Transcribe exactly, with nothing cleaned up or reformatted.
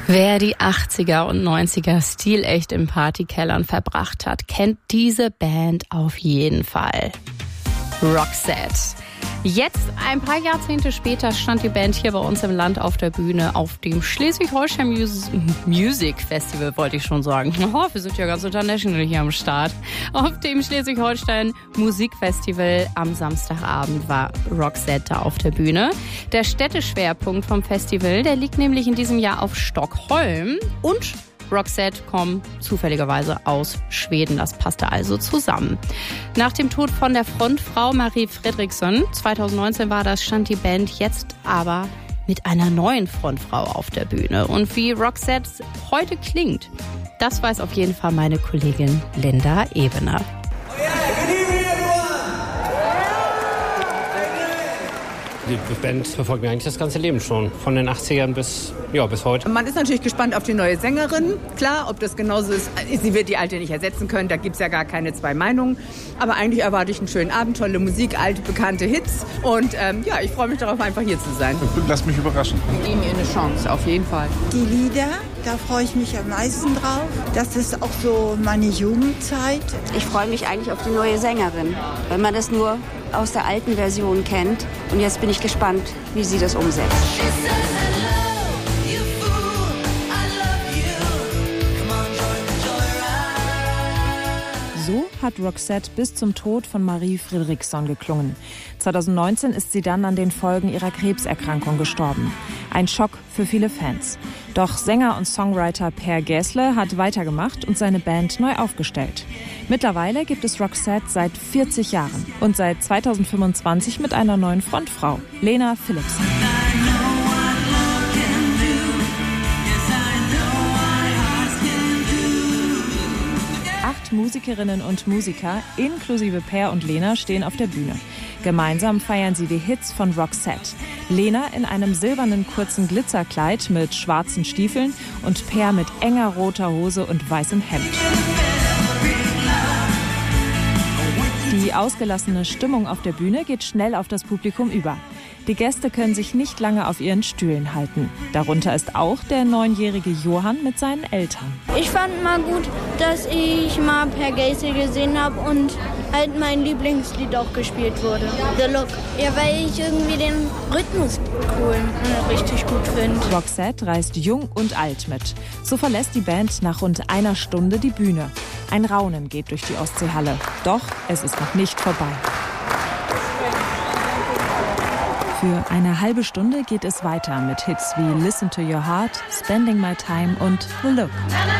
Wer die achtziger und neunziger stilecht in Partykellern verbracht hat, kennt diese Band auf jeden Fall. Roxette. Jetzt, ein paar Jahrzehnte später, stand die Band hier bei uns im Land auf der Bühne auf dem Schleswig-Holstein Mus- Music Festival, wollte ich schon sagen. Oh, wir sind ja ganz international hier am Start. Auf dem Schleswig-Holstein Musikfestival am Samstagabend war Roxette da auf der Bühne. Der Städteschwerpunkt vom Festival, der liegt nämlich in diesem Jahr auf Stockholm, und Roxette kommen zufälligerweise aus Schweden. Das passte also zusammen. Nach dem Tod von der Frontfrau Marie Fredriksson, zweitausendneunzehn war das, stand die Band jetzt aber mit einer neuen Frontfrau auf der Bühne. Und wie Roxette heute klingt, das weiß auf jeden Fall meine Kollegin Linda Ebener. Die Band verfolgt mir eigentlich das ganze Leben schon, von den achtzigern bis, ja, bis heute. Man ist natürlich gespannt auf die neue Sängerin. Klar, ob das genauso ist, sie wird die alte nicht ersetzen können, da gibt es ja gar keine zwei Meinungen. Aber eigentlich erwarte ich einen schönen Abend, tolle Musik, alte, bekannte Hits. Und ähm, ja, ich freue mich darauf, einfach hier zu sein. Lass mich überraschen. Wir geben ihr eine Chance, auf jeden Fall. Die Lieder, da freue ich mich am meisten drauf. Das ist auch so meine Jugendzeit. Ich freue mich eigentlich auf die neue Sängerin, weil man das nur aus der alten Version kennt. Und jetzt bin ich gespannt, wie sie das umsetzt. So hat Roxette bis zum Tod von Marie Fredriksson geklungen. zweitausendneunzehn ist sie dann an den Folgen ihrer Krebserkrankung gestorben. Ein Schock für viele Fans. Doch Sänger und Songwriter Per Gessle hat weitergemacht und seine Band neu aufgestellt. Mittlerweile gibt es Roxette seit vierzig Jahren und seit zweitausendfünfundzwanzig mit einer neuen Frontfrau, Lena Philipsen. Acht Musikerinnen und Musiker, inklusive Per und Lena, stehen auf der Bühne. Gemeinsam feiern sie die Hits von Roxette. Lena in einem silbernen kurzen Glitzerkleid mit schwarzen Stiefeln und Per mit enger roter Hose und weißem Hemd. Die ausgelassene Stimmung auf der Bühne geht schnell auf das Publikum über. Die Gäste können sich nicht lange auf ihren Stühlen halten. Darunter ist auch der neunjährige Johann mit seinen Eltern. Ich fand mal gut, dass ich mal Per Gessle gesehen habe und halt mein Lieblingslied auch gespielt wurde. The Look. Ja, weil ich irgendwie den Rhythmus cool und richtig gut finde. Roxette reist jung und alt mit. So verlässt die Band nach rund einer Stunde die Bühne. Ein Raunen geht durch die Ostseehalle. Doch es ist noch nicht vorbei. Für eine halbe Stunde geht es weiter mit Hits wie Listen to Your Heart, Spending My Time und The Look.